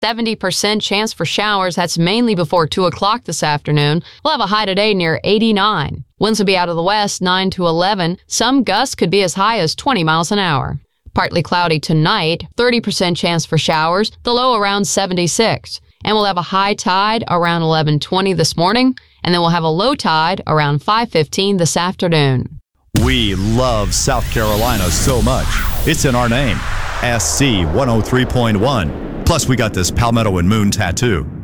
70% chance for showers. That's mainly before 2 o'clock this afternoon. We'll have a high today near 89. Winds will be out of the west 9 to 11. Some gusts could be as high as 20 miles an hour. Partly cloudy tonight, 30% chance for showers, the low around 76. And we'll have a high tide around 11:20 this morning, and then we'll have a low tide around 5:15 this afternoon. We love South Carolina so much. It's in our name. SC 103.1. Plus, we got this Palmetto and Moon tattoo.